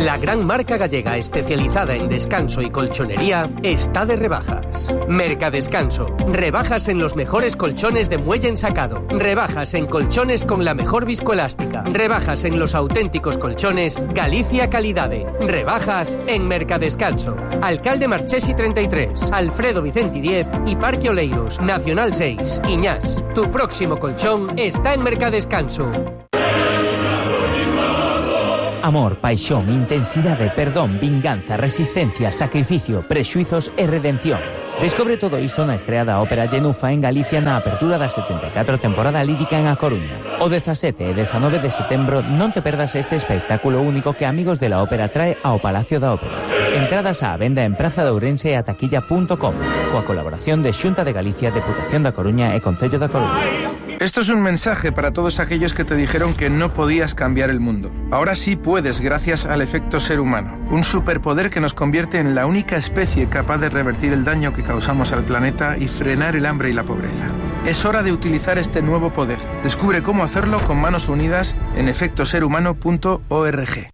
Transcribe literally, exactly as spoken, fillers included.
La gran marca gallega especializada en descanso y colchonería está de rebajas. Mercadescanso. Rebajas en los mejores colchones de muelle ensacado. Rebajas en colchones con la mejor viscoelástica. Rebajas en los auténticos colchones Galicia Calidade. Rebajas en Mercadescanso. Alcalde Marchesi treinta y tres, Alfredo Vicenti diez y Parque Oleiros, Nacional seis, Iñás. Tu próximo colchón está en Mercadescanso. Amor, paixón, intensidade, perdón, vinganza, resistencia, sacrificio, prexuizos e redención. Descobre todo isto na estrea da Ópera Genufa en Galicia na apertura da setenta e catro temporada lírica en A Coruña. O dezasete e dezanove de setembro non te perdas este espectáculo único que Amigos de la Ópera trae ao Palacio da Ópera. Entradas á venda en Praza de Ourense e a taquilla punto com, coa colaboración de Xunta de Galicia, Deputación da Coruña e Concello da Coruña. Esto es un mensaje para todos aquellos que te dijeron que no podías cambiar el mundo. Ahora sí puedes gracias al efecto ser humano, un superpoder que nos convierte en la única especie capaz de revertir el daño que causamos al planeta y frenar el hambre y la pobreza. Es hora de utilizar este nuevo poder. Descubre cómo hacerlo con manos unidas en efecto ser humano punto org.